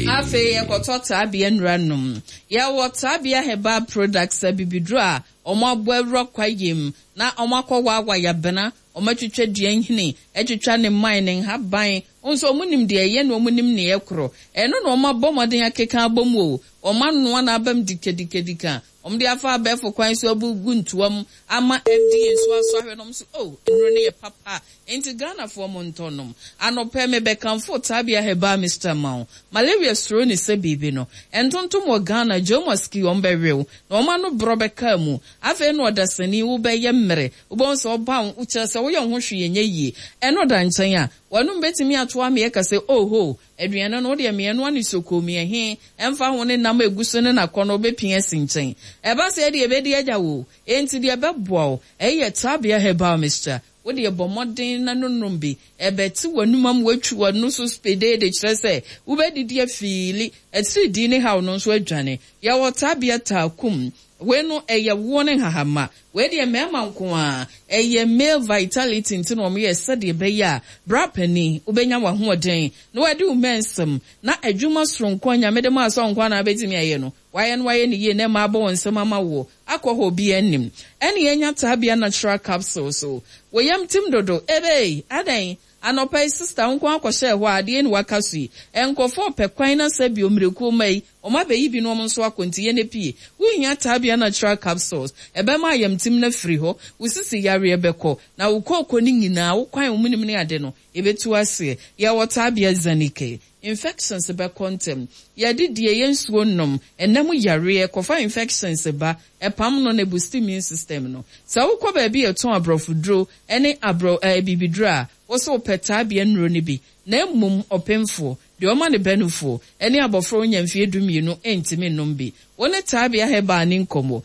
Afe yekoto tabia nranum. Ya wotabia heba products bibidro a omabwe rokwayim na omakwa wa ya bena omatwetwe dua nhini etwetwa ne mining haban onso omunim de ye no omunim ne yekro eno no omabomodin akeka abom o omanoa na abam dikedika omde afa abefo kwan so abugu ntuam ama FDA so aso ahwenom so enro ne ye papa enti Ghana for montonom anope me bekanfo tabia heba Mr. Mao malaria sro ne se bibi no entontom wo Ghana jomoski omberew na omano brobeka mu afa no odasani wo be ye mmere ubonso oba uchese wo ye ho hwe nye yie eno da nchen a wanum betimi ato am ye kase oho aduane no de me no ani sokomi ehe emfa ho ne nam eguso ne nakono bepia sinchen eba se de ebedi agya wo enti de beboa eye tabia heba Mr. Wodi ebomodin na nonumbi ebeti wanumam watwu wanu so spede de kyerese ubedidi afili etri di ne hawo no so adwane ya wotabia takum wenu eye wone hahama wedi emema nko a eye male vitality ntino mo ye sede be ya brapani ubenya wahoden no wadi umensem na adwuma soronko anya mede ma so nko na betimi aye no waye ni ye ne ma abo nsem ama wo akọho bi anim ene enya tabia natural capsules so woyam tim dodo ebe adan anopai sister nko akọhye ho ade ni wakasui enkofo pekwan na sabi omreku mai omabeyi bi no nso akontiye ne pie wuhia tabia natural capsules ebe ma yam tim na firi ho usisi yare ebekọ na ukoko ni nyina wokwan omunim ne ade no ebetu ase ya wotabia zanike infections be contem ya didie yensuo nom enam yare kofa infections ba epam no na boost immune system no sa wokọ ba bi eton abrofudro ene bibidra wo so petabia nro ne bi na mmom opemfo de oma ne benufo ene abofro nyamfie dumienu entimi nombi wone tabia heba ni nkomo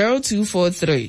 0243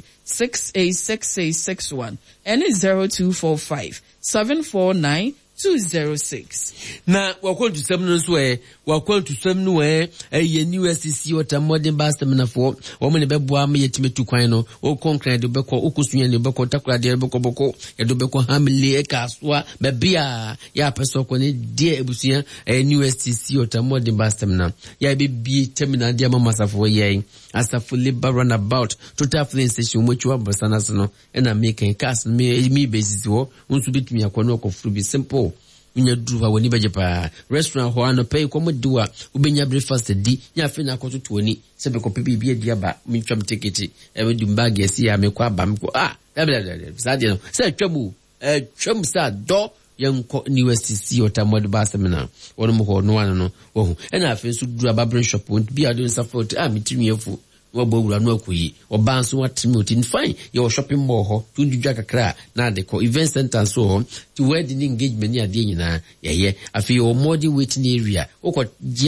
686861 ene 0245 749 206 na wakwantu sam no so wakwantu sam no ye USCC ota modern bastem na fo wo me ne beboa me yetimetu kwan no o konkret de beko okosunya ne beko takura de beko ye do beko hamle e kasoa be bia ya peso ko ne de ebusuya USCC ota modern bastem na ya be bi terminal de mamasafo ye asafo labor runabout total filling station mo chwa basana so na making cast me basis wo unsu bitumi akono ko furu bi simple unya duwa woni bejepa restaurant ho ano pay komo duwa ubenya breakfast di nya fe na akoto tuoni sebe ko pipi bi dia ba mitwam ticket e du bag esi ya mekwa ba mko sadi no se twabu twam sa do yanko USCC otamod ba semina wono mo ho no anu no wo na afi so dura babrin shop bi ado support mitimi efu wabawura no akuyi obanso watimi otin fine your shopping mall ho tududwa kakra na de ko event center so ho to wedding engagement ya de nyina yeye afi your modi waiting area okọ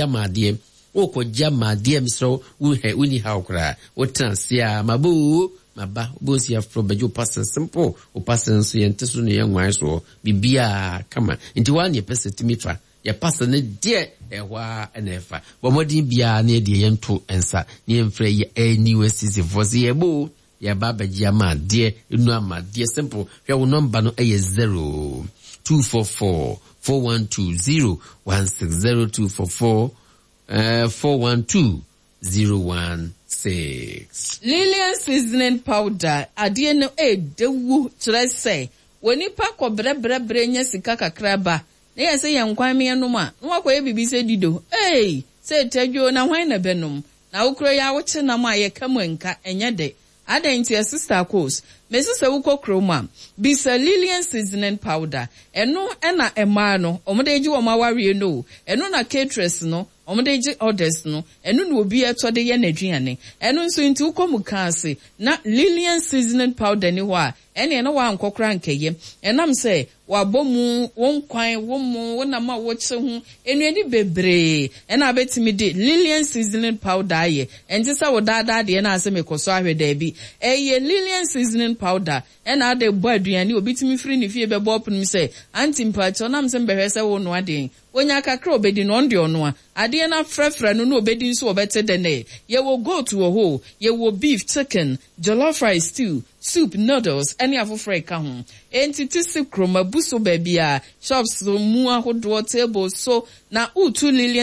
jama de mso uni how kra o transia mabu maba bosi afro bejo pass simple o pass so yente so ne yanwan so bibia kama nti wan ye pese timifa ya pasa ne die ewa enefa bomodin bia na de yento ensa ne emfre ye USCC voice ye bo ya baba jama die enu ama die simple hwe wo number no eye 0244 412 016 412 016 Lilian seasoning powder adie no dewu kire say woni pa ko bre nya sika kakraba na yese yankwan me no ma no akoye bibi se dido se tadwo na hwan na benum na ukro ya woche na ma ye kamanka enye de adanti sister course me sister wuko kroma bisa Lilian seasoning powder eno na ema no omodeji wo ma ware no eno na caterers no omodeji orders no eno na obi etode ye naduane eno nso nti ukomu kanse na Lilian seasoning powder ni ho a ene no wa nkokra nkeye enam se wabomu wonkwan womu wonama woche hu enuani bebre ena betimi de Lilian seasoning powder ye enti sa wodada de na ase mekoso ahweda bi eye Lilian seasoning powder ena ade bo aduane obitimi firi ne fie bebo opun se anti mpacho nam se mbehwese wo no ade onya kakra obedi no ndi ono a ade na frefre no obedi nso obete de ne ye wo goat wo ho ye wo beef chicken jollof rice stew soup noodles any afofre ka ho entity si kroma buso babia shops mu ahodo table so na utu Lilian